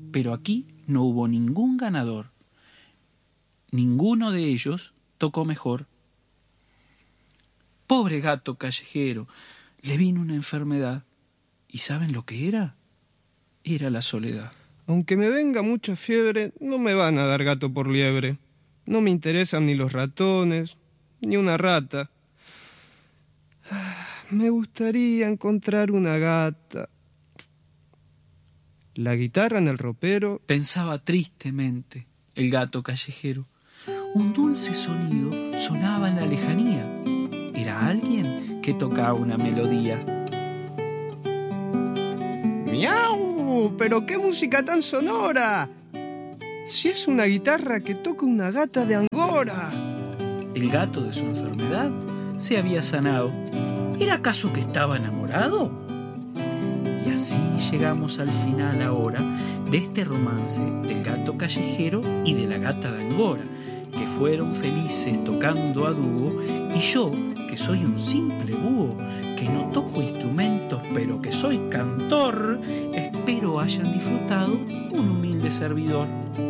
pero aquí no hubo ningún ganador. Ninguno de ellos tocó mejor. Pobre gato callejero, le vino una enfermedad. ¿Y saben lo que era? Era la soledad. Aunque me venga mucha fiebre, no me van a dar gato por liebre. No me interesan ni los ratones, ni una rata. Me gustaría encontrar una gata. La guitarra en el ropero. Pensaba tristemente el gato callejero. Un dulce sonido sonaba en la lejanía. Era alguien que tocaba una melodía. ¡Miau! ¡Pero qué música tan sonora! Si es una guitarra que toca una gata de Angora. El gato de su enfermedad se había sanado. ¿Era acaso que estaba enamorado? Y así llegamos al final ahora de este romance del gato callejero y de la gata de Angora, que fueron felices tocando a dúo, y yo, que soy un simple búho, que no toco instrumentos, pero que soy cantor, espero hayan disfrutado un humilde servidor.